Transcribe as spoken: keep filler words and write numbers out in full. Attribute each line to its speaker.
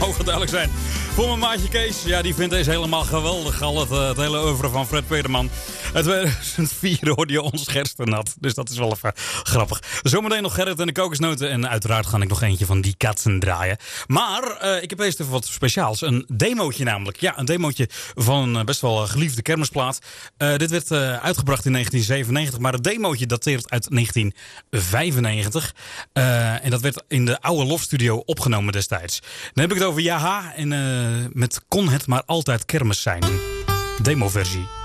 Speaker 1: mogen duidelijk zijn. Voor mijn maatje Kees, ja, die vindt deze helemaal geweldig. Al het, uh, het hele oeuvre van Fred Peterman. In tweeduizend vier hoorde je ons gerstenat. Dus dat is wel even grappig. Zometeen nog Gerrit en de kokosnoten. En uiteraard ga ik nog eentje van die katten draaien. Maar uh, ik heb eerst even wat speciaals. Een demootje namelijk. Ja, een demootje van een best wel geliefde kermisplaat. Uh, dit werd uh, uitgebracht in negentien zevenennegentig. Maar het demootje dateert uit negentien vijfennegentig. Uh, en dat werd in de oude Lofstudio opgenomen destijds. Dan heb ik het over Jaha. En uh, met Kon het maar altijd kermis zijn. Demoversie.